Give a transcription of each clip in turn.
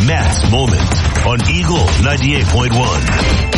Matt's Moment on Eagle 98.1.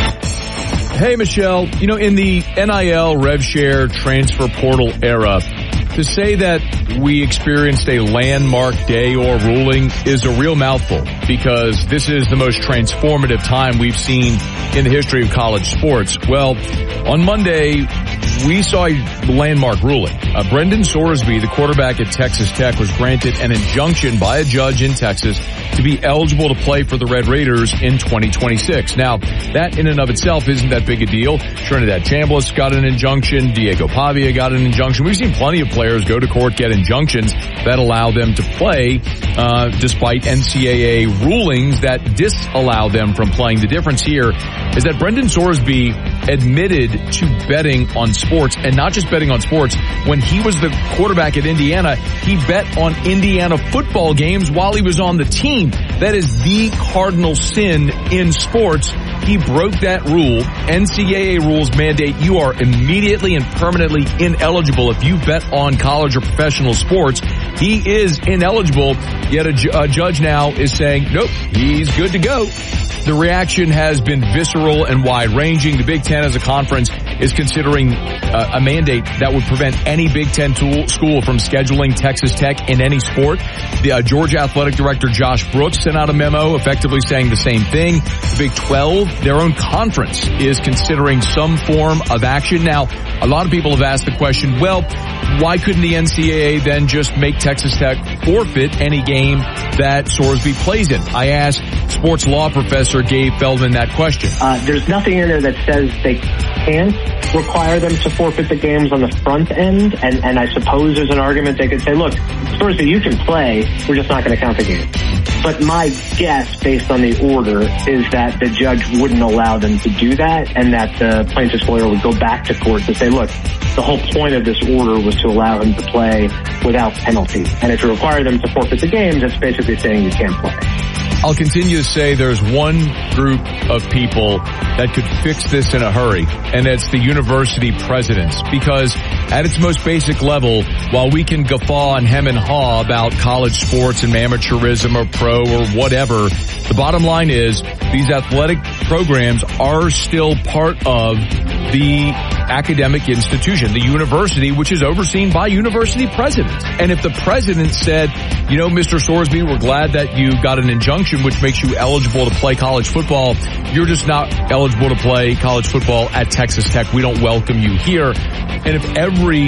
Hey, Michelle, in the NIL, rev share, transfer portal era, to say that we experienced a landmark day or ruling is a real mouthful, because this is the most transformative time we've seen in the history of college sports. Well, on Monday, we saw a landmark ruling. Brendan Sorsby, the quarterback at Texas Tech, was granted an injunction by a judge in Texas to be eligible to play for the Red Raiders in 2026. Now, that in and of itself isn't that big a deal. Trinidad Chambliss got an injunction. Diego Pavia got an injunction. We've seen plenty of players go to court, get injunctions that allow them to play, despite NCAA rulings that disallow them from playing. The difference here is that Brendan Sorsby admitted to betting on sports, and not just betting on sports. When he was the quarterback at Indiana, he bet on Indiana football games while he was on the team. That is the cardinal sin in sports. He broke that rule. NCAA rules mandate you are immediately and permanently ineligible if you bet on college or professional sports. He is ineligible, yet a judge now is saying, nope, he's good to go. The reaction has been visceral and wide-ranging. The Big Ten as a conference is considering a mandate that would prevent any Big Ten school from scheduling Texas Tech in any sport. The Georgia Athletic Director Josh Brooks sent out a memo effectively saying the same thing. The Big 12, their own conference, is considering some form of action. Now, a lot of people have asked the question, well, why couldn't the NCAA then just make Texas Tech forfeit any game that Sorsby plays in? I asked sports law professor Gabe Feldman that question. There's nothing in there that says they can't require them to forfeit the games on the front end, and I suppose there's an argument they could say, look, Sorsby, you can play, we're just not going to count the game. But my guess, based on the order, is that the judge wouldn't allow them to do that, and that the plaintiff's lawyer would go back to court to say, look, the whole point of this order was to allow him to play without penalty. And if you require them to forfeit the games, that's basically saying you can't play. I'll continue to say there's one group of people that could fix this in a hurry, and it's the university presidents. Because at its most basic level, while we can guffaw and hem and haw about college sports and amateurism or pro or whatever, the bottom line is these athletic programs are still part of the academic institution, the university, which is overseen by university presidents. And if the president said, Mr. Sorsby, we're glad that you got an injunction which makes you eligible to play college football, you're just not eligible to play college football at Texas Tech. We don't welcome you here. And if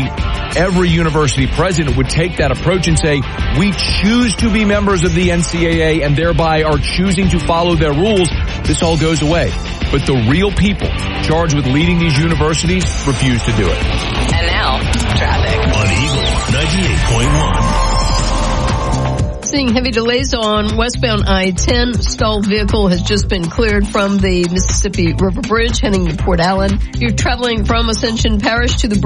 every university president would take that approach and say, we choose to be members of the NCAA and thereby are choosing to follow their rules, this all goes away. But the real people charged with leading these universities refuse to do it. And now, traffic. On Eagle 98.1. Seeing heavy delays on westbound I-10. Stalled vehicle has just been cleared from the Mississippi River Bridge heading to Port Allen. If you're traveling from Ascension Parish to the